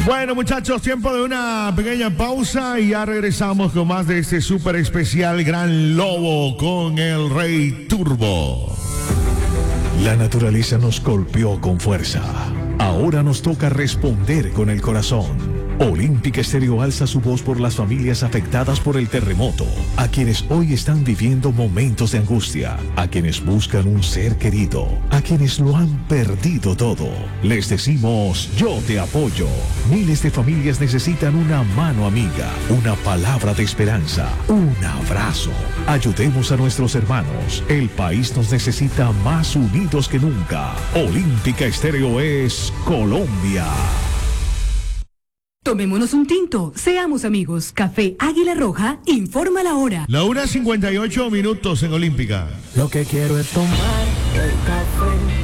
Bueno, muchachos, tiempo de una pequeña pausa y ya regresamos con más de este súper especial Gran Lobo con el Rey Turbo. La naturaleza nos golpeó con fuerza. Ahora nos toca responder con el corazón. Olímpica Estéreo alza su voz por las familias afectadas por el terremoto, a quienes hoy están viviendo momentos de angustia, a quienes buscan un ser querido, a quienes lo han perdido todo. Les decimos, yo te apoyo. Miles de familias necesitan una mano amiga, una palabra de esperanza, un abrazo. Ayudemos a nuestros hermanos. El país nos necesita más unidos que nunca. Olímpica Estéreo es Colombia. Tomémonos un tinto, seamos amigos. Café Águila Roja, informa la hora. La 1:58 en Olímpica. Lo que quiero es tomar el café